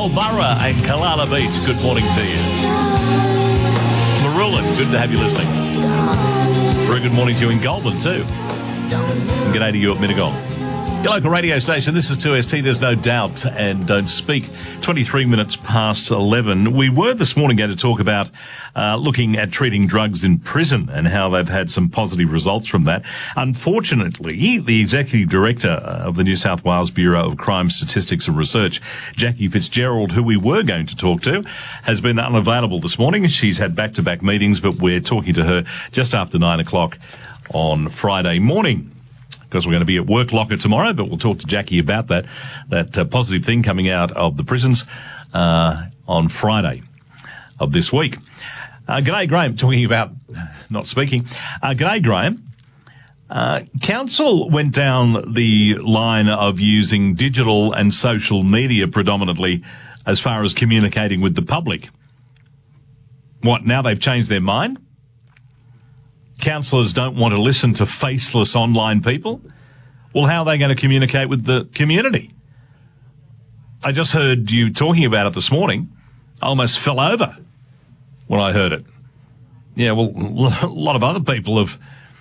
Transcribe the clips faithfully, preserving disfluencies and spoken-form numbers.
Marlborough and Kalala Beach, good morning to you. Marulan, good to have you listening. Very good morning to you in Goulburn too. And g'day to you at Mittagong. Your local radio station, this is two S T, there's no doubt, and don't speak. twenty-three minutes past eleven. We were this morning going to talk about uh, looking at treating drugs in prison and how they've had some positive results from that. Unfortunately, the Executive Director of the New South Wales Bureau of Crime Statistics and Research, Jackie Fitzgerald, who we were going to talk to, has been unavailable this morning. She's had back-to-back meetings, but we're talking to her just after nine o'clock on Friday morning. Because we're going to be at Work Locker tomorrow, but we'll talk to Jackie about that, that uh, positive thing coming out of the prisons uh, on Friday of this week. Uh, g'day, Graham, talking about not speaking. Uh, g'day, Graham. Uh, Council went down the line of using digital and social media predominantly as far as communicating with the public. What, now they've changed their mind? Councillors don't want to listen to faceless online people? Well, how are they going to communicate with the community? I just heard you talking about it this morning. I almost fell over when I heard it. Yeah, well, a lot of other people have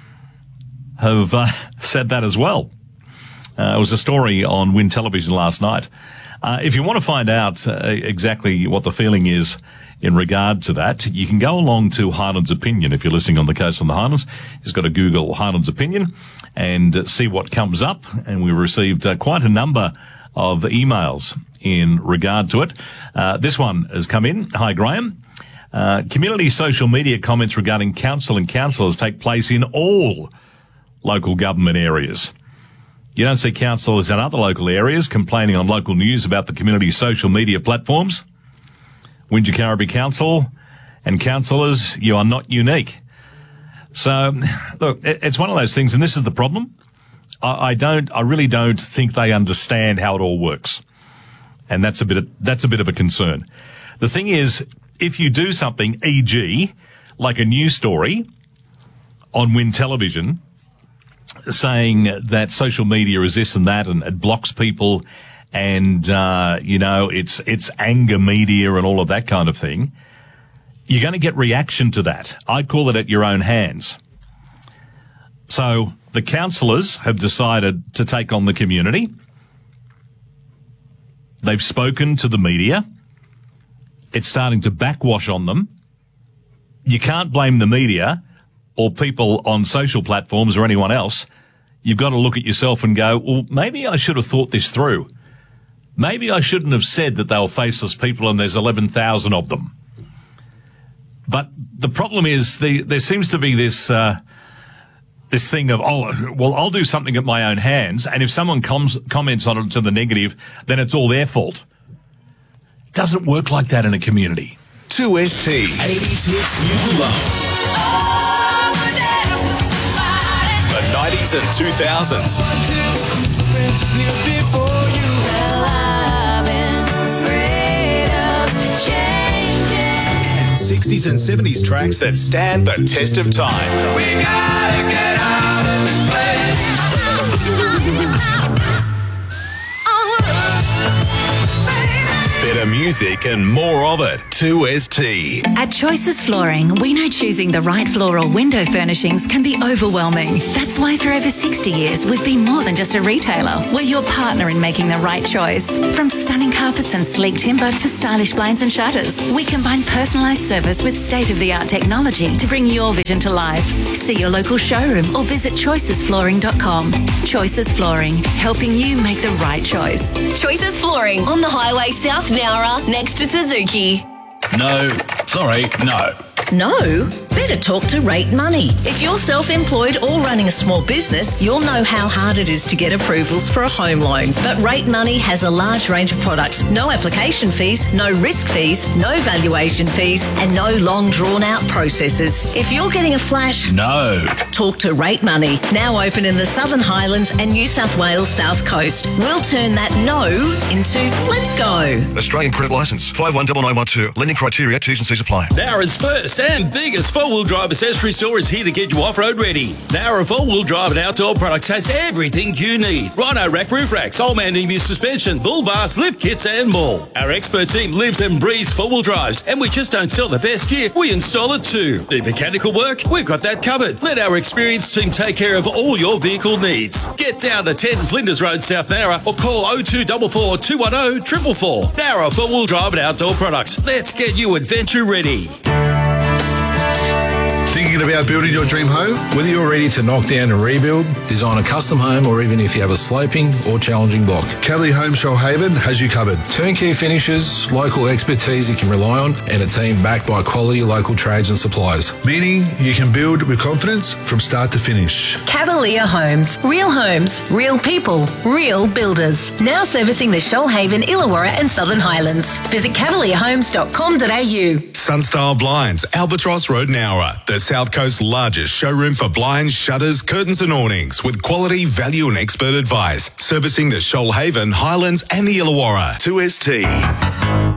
have uh, said that as well. Uh, it was a story on Win Television last night. Uh, if you want to find out uh, exactly what the feeling is in regard to that, you can go along to Highlands Opinion. If you're listening on the coast on the Highlands, just got to Google Highlands Opinion and uh, see what comes up. And we received uh, quite a number of emails in regard to it. Uh, this one has come in. Hi, Graham. Uh, community social media comments regarding council and councillors take place in all local government areas. You don't see councillors in other local areas complaining on local news about the community's social media platforms. Wingecarribee Council and councillors, you are not unique. So, look, it's one of those things, and this is the problem. I, I don't, I really don't think they understand how it all works, and that's a bit of, that's a bit of a concern. The thing is, if you do something, for example, like a news story on Win Television, saying that social media is this and that, and it blocks people, and uh, you know, it's it's anger media and all of that kind of thing, you're going to get reaction to that. I call it at your own hands. So the councillors have decided to take on the community. They've spoken to the media. It's starting to backwash on them. You can't blame the media or people on social platforms or anyone else. You've got to look at yourself and go, well, maybe I should have thought this through. Maybe I shouldn't have said that they were faceless people and there's eleven thousand of them. But the problem is the, there seems to be this uh, this thing of, oh, well, I'll do something at my own hands, and if someone comes, comments on it to the negative, then it's all their fault. It doesn't work like that in a community. two S T. eighties hits you love. The nineties and two thousands. And sixties and seventies tracks that stand the test of time. We gotta get out of this place. Better music and more of it. two S T. At Choices Flooring, we know choosing the right floor or window furnishings can be overwhelming. That's why for over sixty years, we've been more than just a retailer. We're your partner in making the right choice. From stunning carpets and sleek timber to stylish blinds and shutters, we combine personalised service with state-of-the-art technology to bring your vision to life. See your local showroom or visit choices flooring dot com. Choices Flooring, helping you make the right choice. Choices Flooring on the highway South Nowra next to Suzuki. No, sorry, no. No? Better talk to Rate Money. If you're self-employed or running a small business, you'll know how hard it is to get approvals for a home loan. But Rate Money has a large range of products. No application fees, no risk fees, no valuation fees, and no long drawn-out processes. If you're getting a flash... No. Talk to Rate Money. Now open in the Southern Highlands and New South Wales South Coast. We'll turn that no into let's go. Australian Credit Licence five one nine nine one two. Lending criteria, T's and C's apply. Nowra's first and biggest four four-wheel drive accessory store is here to get you off-road ready. Nowra four-wheel drive and outdoor products has everything you need. Rhino rack roof racks, old man Emu suspension, bull bars, lift kits and more. Our expert team lives and breathes four-wheel drives, and we just don't sell the best gear, we install it too. Need mechanical work? We've got that covered. Let our experienced team take care of all your vehicle needs. Get down to ten Flinders Road, South Nowra, or call oh two four four, two one oh, four four four. Nowra four-wheel drive and outdoor products. Let's get you adventure ready. Thinking about building your dream home? Whether you're ready to knock down and rebuild, design a custom home, or even if you have a sloping or challenging block, Cavalier Home Shoalhaven has you covered. turnkey finishes, local expertise you can rely on, and a team backed by quality local trades and suppliers. Meaning you can build with confidence from start to finish. Cavalier Homes. Real homes, real people, real builders. Now servicing the Shoalhaven, Illawarra and Southern Highlands. Visit cavalier homes dot com dot a u. Sunstyle Blinds, Albatross Road, Nowra, the South Coast's largest showroom for blinds, shutters, curtains and awnings with quality, value and expert advice. Servicing the Shoalhaven, Highlands and the Illawarra. two S T.